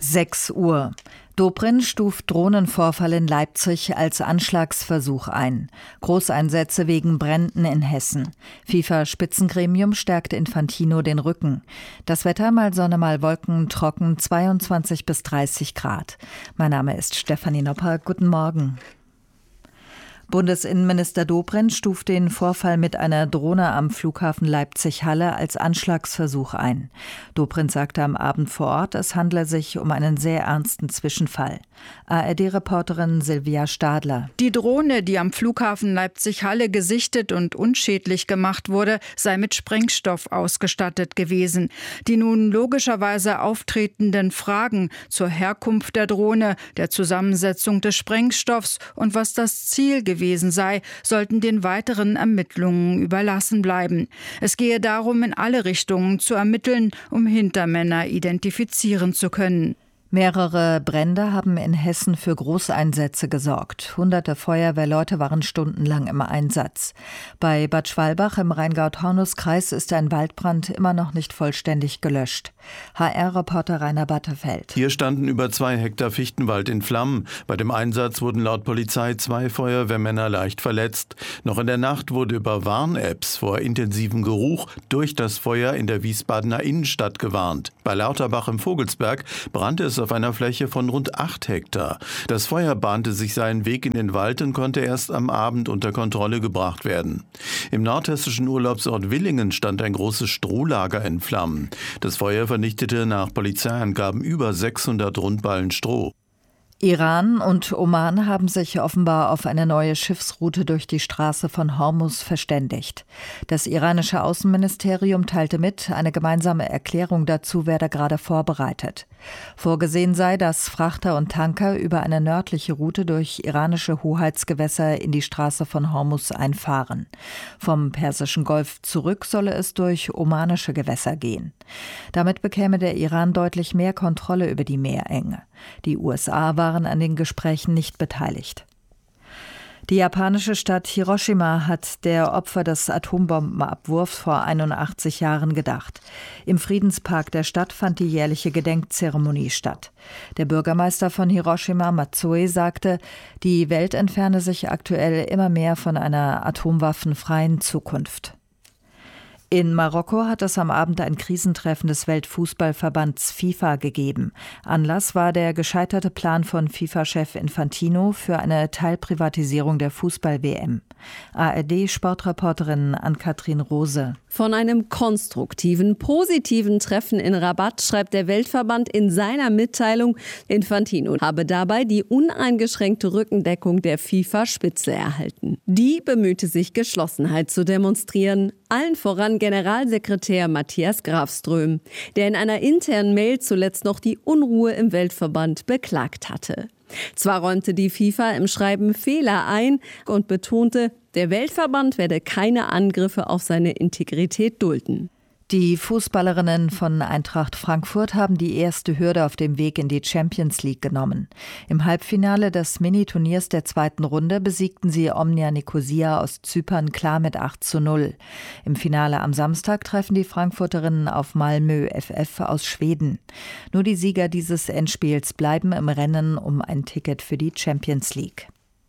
6 Uhr. Dobrindt stuft Drohnenvorfall in Leipzig als Anschlagsversuch ein. Großeinsätze wegen Bränden in Hessen. FIFA-Spitzengremium stärkt Infantino den Rücken. Das Wetter mal Sonne, mal Wolken, trocken 22 bis 30 Grad. Mein Name ist Stefanie Nopper. Guten Morgen. Bundesinnenminister Dobrindt stuft den Vorfall mit einer Drohne am Flughafen Leipzig-Halle als Anschlagsversuch ein. Dobrindt sagte am Abend vor Ort, es handle sich um einen sehr ernsten Zwischenfall. ARD-Reporterin Silvia Stadler. Die Drohne, die am Flughafen Leipzig-Halle gesichtet und unschädlich gemacht wurde, sei mit Sprengstoff ausgestattet gewesen. Die nun logischerweise auftretenden Fragen zur Herkunft der Drohne, der Zusammensetzung des Sprengstoffs und was das Ziel gewesen sei, sollten den weiteren Ermittlungen überlassen bleiben. Es gehe darum, in alle Richtungen zu ermitteln, um Hintermänner identifizieren zu können. Mehrere Brände haben in Hessen für Großeinsätze gesorgt. Hunderte Feuerwehrleute waren stundenlang im Einsatz. Bei Bad Schwalbach im Rheingau-Taunus-Kreis ist ein Waldbrand immer noch nicht vollständig gelöscht. HR-Reporter Rainer Battefeld. Hier standen über 2 Hektar Fichtenwald in Flammen. Bei dem Einsatz wurden laut Polizei 2 Feuerwehrmänner leicht verletzt. Noch in der Nacht wurde über Warn-Apps vor intensivem Geruch durch das Feuer in der Wiesbadener Innenstadt gewarnt. Bei Lauterbach im Vogelsberg brannte es auf einer Fläche von rund 8 Hektar. Das Feuer bahnte sich seinen Weg in den Wald und konnte erst am Abend unter Kontrolle gebracht werden. Im nordhessischen Urlaubsort Willingen stand ein großes Strohlager in Flammen. Das Feuer vernichtete nach Polizeiangaben über 600 Rundballen Stroh. Iran und Oman haben sich offenbar auf eine neue Schiffsroute durch die Straße von Hormuz verständigt. Das iranische Außenministerium teilte mit, eine gemeinsame Erklärung dazu werde gerade vorbereitet. Vorgesehen sei, dass Frachter und Tanker über eine nördliche Route durch iranische Hoheitsgewässer in die Straße von Hormuz einfahren. Vom Persischen Golf zurück solle es durch omanische Gewässer gehen. Damit bekäme der Iran deutlich mehr Kontrolle über die Meerenge. Die USA waren an den Gesprächen nicht beteiligt. Die japanische Stadt Hiroshima hat der Opfer des Atombombenabwurfs vor 81 Jahren gedacht. Im Friedenspark der Stadt fand die jährliche Gedenkzeremonie statt. Der Bürgermeister von Hiroshima, Matsue, sagte, die Welt entferne sich aktuell immer mehr von einer atomwaffenfreien Zukunft. In Marokko hat es am Abend ein Krisentreffen des Weltfußballverbands FIFA gegeben. Anlass war der gescheiterte Plan von FIFA-Chef Infantino für eine Teilprivatisierung der Fußball-WM. ARD-Sportreporterin Ann-Kathrin Rose. Von einem konstruktiven, positiven Treffen in Rabat schreibt der Weltverband in seiner Mitteilung, Infantino habe dabei die uneingeschränkte Rückendeckung der FIFA-Spitze erhalten. Die bemühte sich, Geschlossenheit zu demonstrieren, allen voran Generalsekretär Matthias Grafström, der in einer internen Mail zuletzt noch die Unruhe im Weltverband beklagt hatte. Zwar räumte die FIFA im Schreiben Fehler ein und betonte, der Weltverband werde keine Angriffe auf seine Integrität dulden. Die Fußballerinnen von Eintracht Frankfurt haben die erste Hürde auf dem Weg in die Champions League genommen. Im Halbfinale des Mini-Turniers der zweiten Runde besiegten sie Omnia Nicosia aus Zypern klar mit 8:0. Im Finale am Samstag treffen die Frankfurterinnen auf Malmö FF aus Schweden. Nur die Sieger dieses Endspiels bleiben im Rennen um ein Ticket für die Champions League.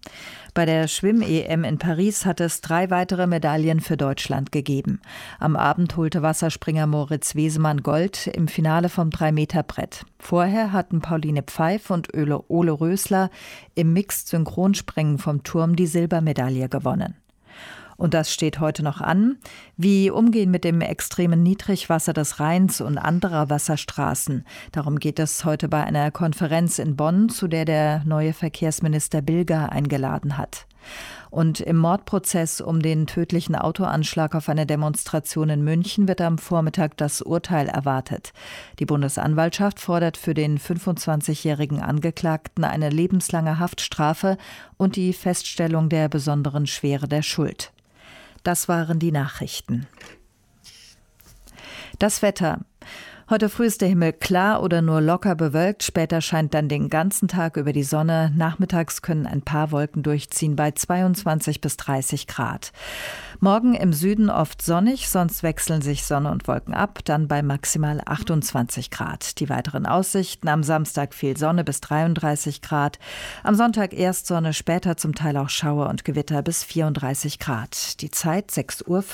Bei der Schwimm-EM in Paris hat es 3 weitere Medaillen für Deutschland gegeben. Am Abend holte Wasserspringer Moritz Wesemann Gold im Finale vom 3-Meter-Brett. Vorher hatten Pauline Pfeif und Ole Rösler im Mixed-Synchronspringen vom Turm die Silbermedaille gewonnen. Und das steht heute noch an. Wie umgehen mit dem extremen Niedrigwasser des Rheins und anderer Wasserstraßen? Darum geht es heute bei einer Konferenz in Bonn, zu der der neue Verkehrsminister Bilger eingeladen hat. Und im Mordprozess um den tödlichen Autoanschlag auf eine Demonstration in München wird am Vormittag das Urteil erwartet. Die Bundesanwaltschaft fordert für den 25-jährigen Angeklagten eine lebenslange Haftstrafe und die Feststellung der besonderen Schwere der Schuld. Das waren die Nachrichten. Das Wetter. Heute früh ist der Himmel klar oder nur locker bewölkt. Später scheint dann den ganzen Tag über die Sonne. Nachmittags können ein paar Wolken durchziehen bei 22 bis 30 Grad. Morgen im Süden oft sonnig, sonst wechseln sich Sonne und Wolken ab, dann bei maximal 28 Grad. Die weiteren Aussichten: am Samstag viel Sonne bis 33 Grad. Am Sonntag erst Sonne, später zum Teil auch Schauer und Gewitter bis 34 Grad. Die Zeit 6:05 Uhr.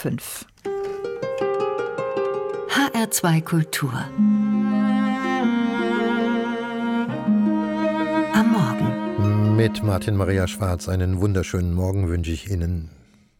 HR2 Kultur. Am Morgen. Mit Martin Maria Schwarz einen wunderschönen Morgen wünsche ich Ihnen.